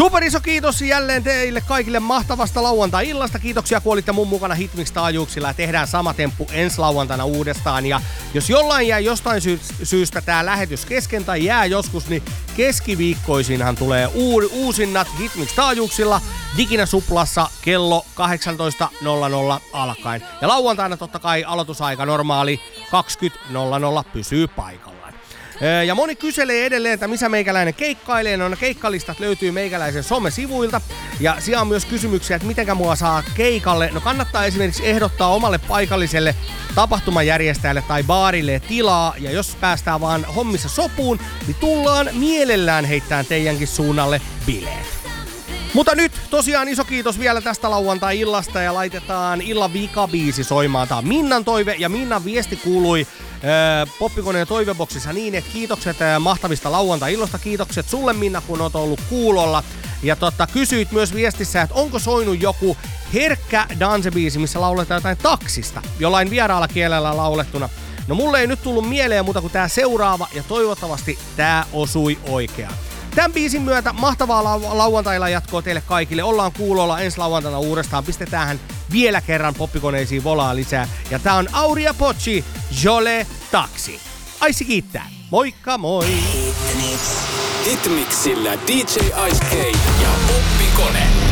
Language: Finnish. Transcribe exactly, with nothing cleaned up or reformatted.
Super iso kiitos jälleen teille kaikille mahtavasta lauantai-illasta. Kiitoksia kun olitte mun mukana Hitmix-taajuuksilla ja tehdään sama temppu ensi lauantaina uudestaan. Ja jos jollain jää jostain sy- syystä tää lähetys kesken tai jää joskus, niin keskiviikkoisinhan tulee uu- uusinnat Hitmix-taajuuksilla Diginä Suplassa kello kahdeksantoista nolla nolla alkaen. Ja lauantaina totta kai aloitusaika normaali kaksikymmentä nolla nolla pysyy paikallaan. Ja moni kyselee edelleen, että missä meikäläinen keikkailee. No, keikkalistat löytyy meikäläisen somesivuilta. Ja siellä on myös kysymyksiä, että mitenkä mua saa keikalle. No kannattaa esimerkiksi ehdottaa omalle paikalliselle tapahtumajärjestäjälle tai baarille tilaa. Ja jos päästään vaan hommissa sopuun, niin tullaan mielellään heittämään teidänkin suunnalle bileet. Mutta nyt tosiaan iso kiitos vielä tästä lauantai-illasta ja laitetaan illan vikabiisi soimaan. Tää on Minnan toive ja Minnan viesti kuului äh, Poppikoneen toiveboksissa niin, että kiitokset äh, mahtavista lauantai-illosta. Kiitokset sulle Minna, kun oot ollut kuulolla. Ja totta, kysyit myös viestissä, että onko soinut joku herkkä dancebiisi, missä lauletaan jotain taksista, jollain vieraalla kielellä laulettuna. No mulle ei nyt tullut mieleen muuta kuin tää seuraava ja toivottavasti tää osui oikeaan. Tämän biisin myötä mahtavaa lau- lauantailla jatkoa teille kaikille. Ollaan kuulolla ensi lauantaina uudestaan. Pistetäänhän vielä kerran poppikoneisiin volaa lisää. Ja tää on Auria Pocci, Jole Taxi. Aissi kiittää. Moikka moi! Hitmixillä D J Ice K ja Poppikone.